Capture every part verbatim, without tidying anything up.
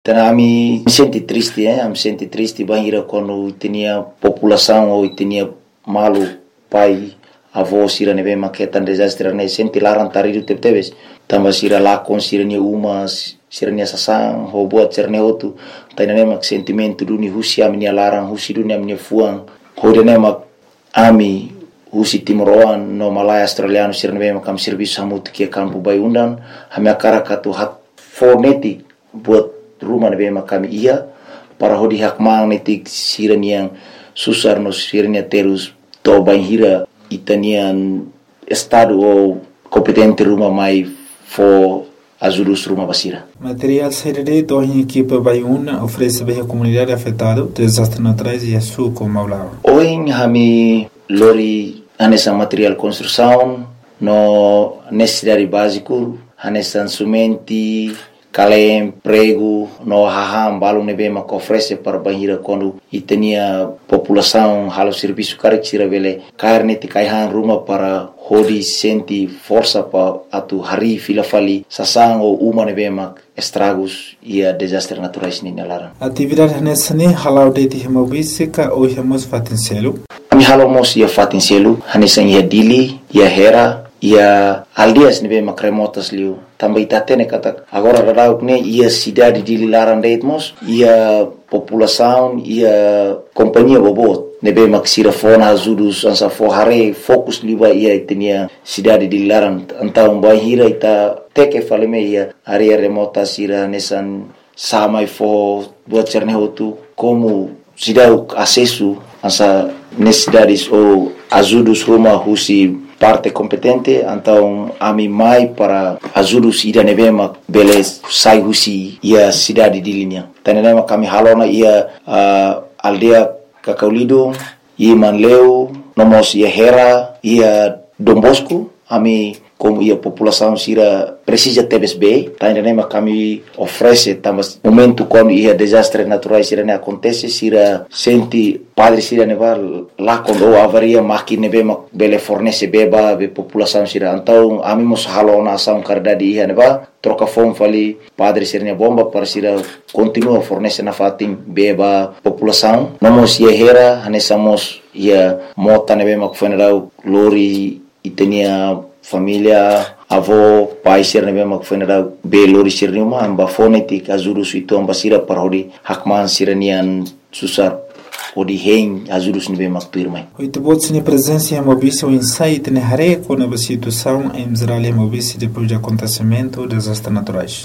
Tena me senti triste, eh? Me senti triste bahira quando tinha população ou tinha malu pai avô sira neve maketan desastre ne senti larang taridu tep-tepes tamba sira lakon sira ni uma sira ni sasang ho buat cerne otu taina ne mak sentimento duni husi ami ni larang husi duni ami fuang ho de ne mak ami husi timoroan no malaya australiano sira neve makam serviço hamut ke campo bayundan hami akara katu hat fonetik buat rumah nebe makami ia para hodi hak magnetik siran yang susar no siran terus to banhira itanian estado ou competente rumah mai for ajudus rumah basira. Material serede to em equipa Baiuna oferece bem a comunidade afetada desastres naturais e a sua como maulava. Hoje hami lori anessa material construção no necessidade básico anessa instrumenti kalem prego no haham balong nebe mak oferece para bahira quando itenia população halo serviço karek sira vele carne ti kaihan rumah para hodi senti força pa atu hari filafali sasang ou uma nebe mak estragos ia desastre naturais ni nalara. Atividade nessa ne halau de ti hemobisika ou hemos fatincelo. Ami halo mos ia fatincelo hanesan ia dili ia hera ia aldias nebe mak remotas liu também tatene kata agora radauk ne ia cidade de Lilaran Deitmos ia população ia companhia bobot nebe maksira fona azudus ansa forhare fokus liba ia tenia cidade de Lilaran então bahira ita teke faleme ia area remota sira nesan samai fo buat cerne hotu como cidade acesso ansa necessidades ou azudus rumah husi parte competente, então ami mai para ajudus ida nebema beles sai husi ia cidade de linha. Tanenema kami halona ia uh, aldea Kakaulido, ia Manleu, nomos ia Hera, ia Dombosco, ami como ia população sira precisa tebes bem, tanenema kami oferece também momento quando ia desastre naturais sira ne acontece sira senti padre sira neva lá quando ou avaria máquina neva bele fornece beba be população sira então ami mos halona ação cardade ia neva troca fome fali padre sira ne bomba para sira continua fornece na fatim beba população nomos ia hera hanesamos ia mota neva mak funeral lori itenia família avô pai ser nebe mak funeral be lori sir ni ma amba fonetik azurus itu amba sira para hodi hakman siranian susar hodi hen azurus nebe mak pirmai oito bots ni presença em mobícia o insight ne hare com a situação em Israel em mobícia depois do acontecimento desastres naturais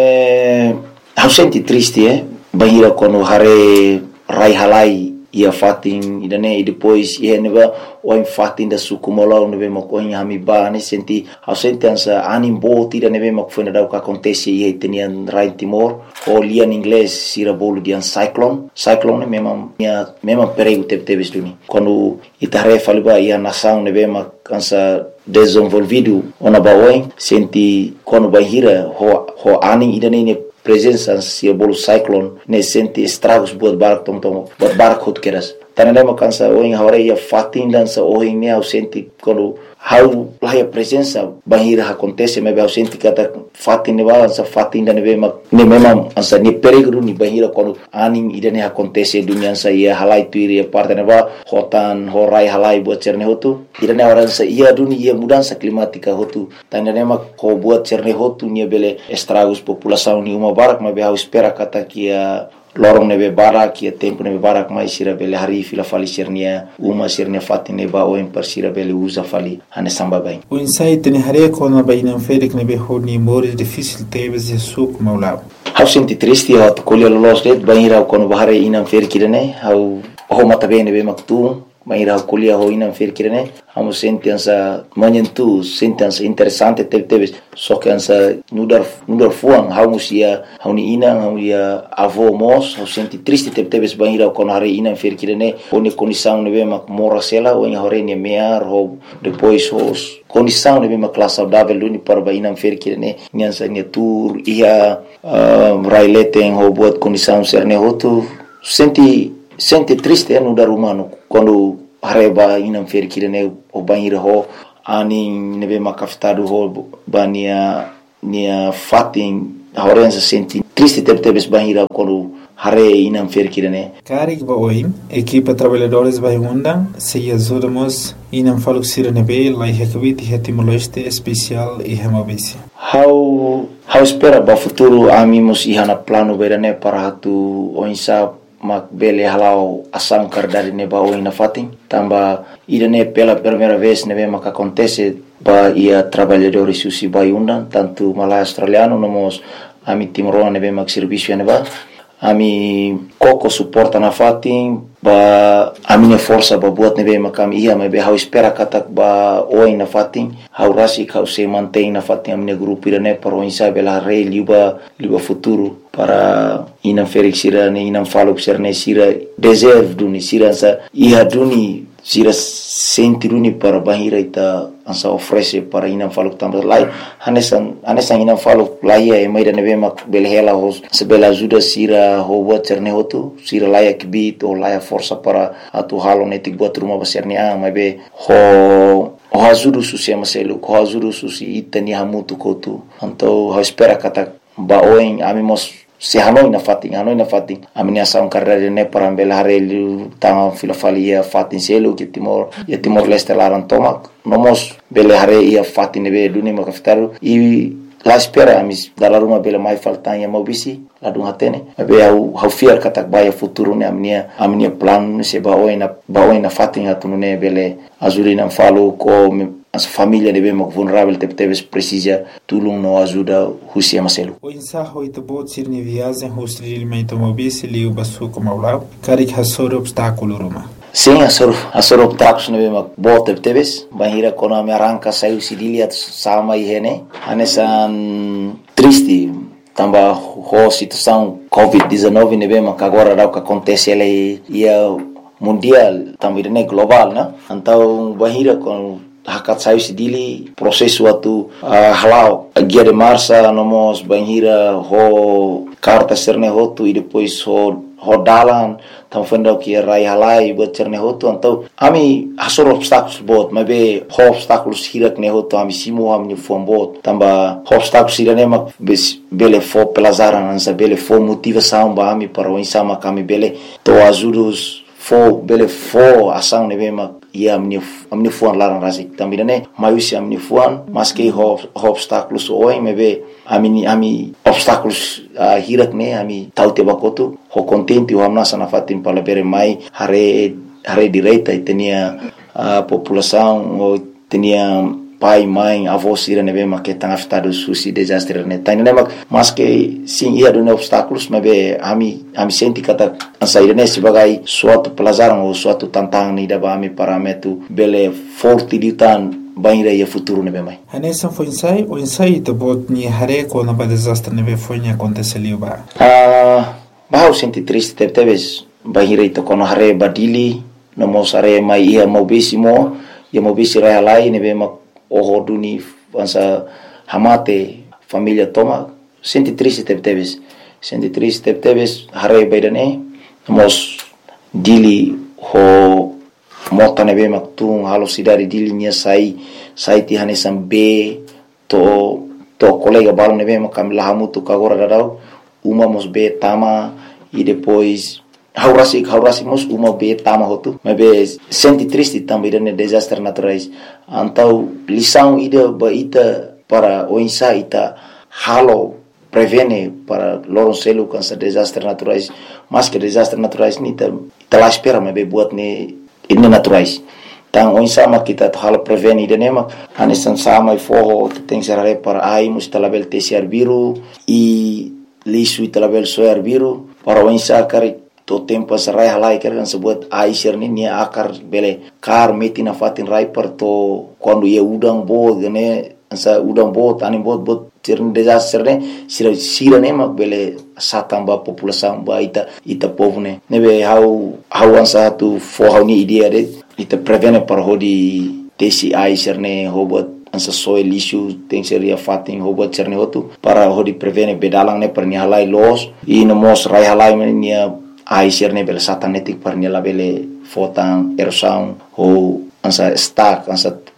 é eu senti triste é bahira quando hare rai halai ia fatin idane e depois ia neba o em fatin da sukumola nebe makoin hami ba ne senti au senti ansa anim bot ida nebe mak foi nada o que acontece ia tenian rai Timor o lian inglês sira bolo dian cyclone cyclone memang ia memang perigo teve teve duni quando itare faliba ia nação nebe mak ansa desenvolvido ona baoin senti quando bahira ho ho aning idane ne presença se bolo cyclone ne senti estragos buat barak tom tom buat barak hot keras tananda makansa oing hore ia fatin dan sa oing ne au senti quando how lá a presença bahira acontece me au senti kata fatin ne bala sa fatin dan ne mak ne memang ansa ni perigo ni bahira quando aning idane acontece dunia sa ia halai tuiri parte ne ba hotan horai halai buat cerne hotu idane orang sa ia dunia ia mudança climática hotu tananda mak ko buat cerne hotu ni bele estragos população ni uma barak ma be au espera kata kia lorong nebe barak ia tempo nebe barak mai sira bele hari fila fali sirnia uma sirnia fatine ba o em sira bele usa fali ane samba bem o insight ne hare com a baina ferik nebe honi mores difícil tebes e suk maulab how senti triste ho to colher los det baira quando bahare inam ferik ne how ho mata bem nebe maktu baira colher ho inam ferik ne amo senti ansa manhentu senti ansa interessante tebe tebes só que ansa nudar nudar fuang how musia how ni ina how ia avô mos how senti triste tebe tebes baira quando hare inam ferik ne oni condição nebe mak morasela o em hore ne mear ho depois os condição nebe mak classe saudável duni para bainam ferik ne nyansa ne tour ia raileten ho buat condição serne hotu senti senti triste no dar humano quando hareba inam ferik ne o banheiro ho ani nebe mak afetado ho bania nia fatin a orenza senti triste teve-teve bahira quando hare inam ferkirane. Karik ba oi, equipa trabalhadores vai undang, se ajudamos inam faluk sirane be, lai hekabit hetimoloiste especial e hemabisi. How how espera ba futuro amimos ihana plano berane para hatu oinsa mak bele halau asam kardari ne ba oina fatin tamba irane pela primeira vez ne mak acontece ba ia trabalhadores susi vai undan tanto malai australiano nomos ami timoroa ne mak serviço ne ba ami koko suporta na fatin ba ami ne força ba buat ne mak ami ia me be how espera katak ba oina fatin how rasi how se mantém na fatin ami ne grupo irane para oinsa bela rei liba liba futuro para inam ferik sira ne inam faluk sira ne sira deserve duni sira sa iha duni sira senti duni para bahira ita ansa oferece para inam faluk tambah lai hanesan hanesan inam faluk lai e mai ne mak belhela hos sebela ajuda sira ho buat cerne hotu sira lai kibit o lai força para atu halo netik buat rumah besarnya ah mai be ho o ajuda susi amaselu ho ajuda susi itani hamutu kotu então ho espera kata ba oin amimos se hanoi na fatin hanoi na fatin amini asam karere ne para belare tanga filofalia fatin selo que timor e timor leste laran tomak nomos belare ia fatin be duni makaftaru e la espera amis dalla ruma bela mai faltan ya mobisi la dun hatene be au hau fiar katak baya futuro ne amnia amnia plan se ba oina ba oina fatin hatunune bele azurina falo ko as família de bem vulnerável te teves precisa tulum no ajuda husia maselu o insaho ito bot sirni viagem hostri limento mobisi liu basu como aula karik hasor obstáculo roma sim asor asor obstáculos ne bem bot te teves bahira kono me arranca saiu sidilia sama ihene anesan triste tamba ho situação covid dezenove ne bem agora dá o que acontece ele ia mundial também ne global né então bahira com hakat sayu sidili prosesu atu uh, halau guia de marcha nomos banhira ho carta serne hotu e depois ho ho dalan tam fenda que rai halai buat serne hotu então ami hasor obstáculos bot mabe ho obstáculos hirak ne hotu ami simo ami fom bot tamba ho obstáculos irane mak bele fo pelazaran ansa bele fo motivação ba ami para o insama kami bele to ajudos fo bele fo ação ne bema ia amni amni fuan larang rasik também né maiusi amni fuan mas que ho obstáculos oi mebe ami ami obstáculos uh, hirak ne ami taute bakotu ho contente o amna sana fatin para bere mai hare hare direita e tinha a população ou tinha pai, mãe, avós ira nebe ma que tão afetados susi desastre ne tá ne mas que sim ia do obstáculos mebe ami ami senti kata ansair ne sebagai suatu pelajaran ou suatu tantang ni daba ami parametu bele forte ditan banira ia futuro nebe mai hanesan foi ensai o ensai to bot ni hare ko na ba desastre nebe foi ni aconteceu ba ah ba senti triste te teves banira ito kono hare badili no mosare mai ia mobisimo ia mobisi rai lai nebe ma o duni ansa hamate família toma senti triste te teves senti triste te teves hare baidane mos dili ho mota nebe maktung halo sidari dili nia sai sai ti hanesan be to to colega balo nebe makam lahamu tu kagora dadau uma mos be tama e depois haurasi haurasi mos uma be tama hotu mebe senti triste também dane desastre naturais então lição ida ba ita para o insa ita halo prevene para loronselo com essa desastre naturais mas que desastre naturais ni ta ita lá espera mebe buat ne ini naturais então o insa ma kita halo prevene ida nema anesan sama e forro tem serare para ai mus talabel tesiar biru e lisu talabel soar biru para o insa kari to tempo sarai halai kan sebut aisir ni ni akar bele kar meti na fatin rai per to quando ia udang bo gane sa udang bo tani bot bot tirn desastre ne sira sira ne mak bele satamba população ba ita ita povo ne nebe how how ansa tu fo how ni idea de ita prevene par hodi tesi aisir ne hobot ansa soil issue tem seria fatin hobot cerne hotu para hodi prevene bedalang ne per ni halai los e no mos rai halai ni ai serne bele satanetik par ni la bele fotan erosão ou ansa stack ansa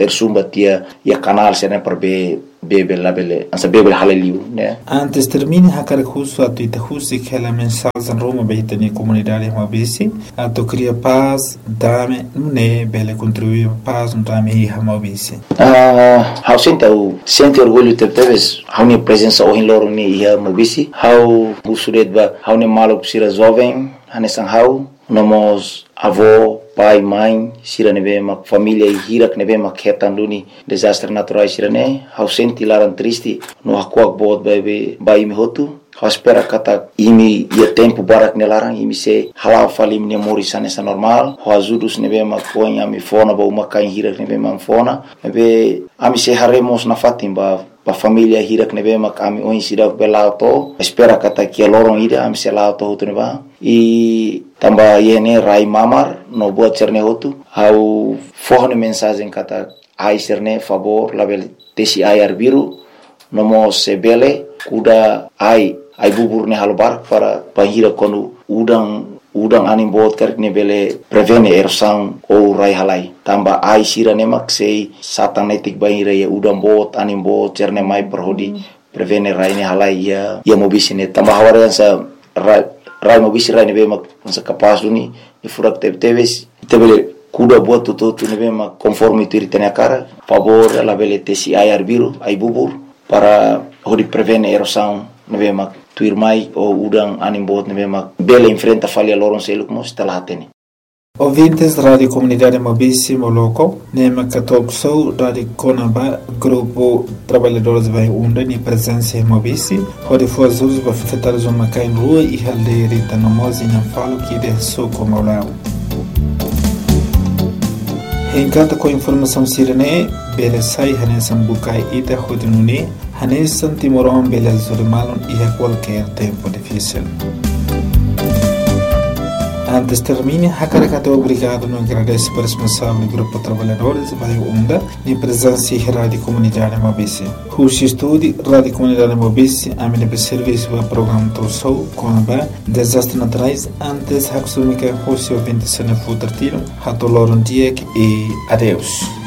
tersumbat ia ia canal sene para be bebe labele ansa bebe halaliu, né? Antes termine hakar curso atu ita husi que ela mensagem Roma beita ni comunidade mabisi atu cria paz dame ne bele contribuir paz um dame hi mabisi. Ah, how sente o sente orgulho te teves how ni presença o hinloro ni hi mabisi how usuret ba how ni malok sira jovem hanesang how nomos avô, pai, mãe, sira neve mak família e hirak neve mak hetan luni desastre naturais sira ne, how senti laran triste no hakuak bod bebe bai mi hotu, how espera kata imi ia tempo barak nelarang imi se halau falim ne mori sanesa normal, how azudus neve mak poin ami fona ba umakai hirak neve mak fona, neve ami se haremos na fatim ba pa família hirak neve mak ami oin sidak belao to, espera kata kia lorong ida ami se lao to hotu neva, e tamba yene rai mamar no buat cerne hotu au forne mensagem kata ai cerne favor label tesi ai arbiru nomo sebele kuda ai ai bubur ne halbar para pahira konu udang udang anim bot kerk ne bele prevene erosang o rai halai tamba ai sira ne mak sei satanetik bahira ya udang bot anim bot cerne mai perhodi prevene rai ne halai ya ya mobisine tamba hawarian sa rai rai mobisi rai nebe mak sa kapas luni ni furak tebe teves tebele kuda buat tutu tu nebe mak conforme tu iritene cara favor la bele tesi ai arbiru ai bubur para hodi prevene erosão nebe mak tu irmai o udang anim bot nebe mak bele enfrenta falha loron seluk mos talatene. Ouvintes da Rádio Comunidade Mobisi Moloco, Nema Katokso, Rádio Conaba, Grupo Trabalhadores Vai Unda, ni presença em Mobisi, onde foi as usos para afetar os homacai em rua e haldeira da nomosa e não falo que de soco maulão. Encanta com informação sirene, bele sai hanesan bukai ita hodinuni, hanesan timoron bele zurimalon e a qualquer tempo difícil. Antes termine, Hakarakato obrigado no agradece para o responsável do Grupo Trabalhadores Vai Unda e presença em Rádio Comunidade Mobisi. Rushi Estúdio, Rádio Comunidade Mobisi, a minha serviço do programa Tossou, com a desastre naturais, antes Haksumika Rushi ouvinte se não for tratado, Hatoloron Diek e adeus.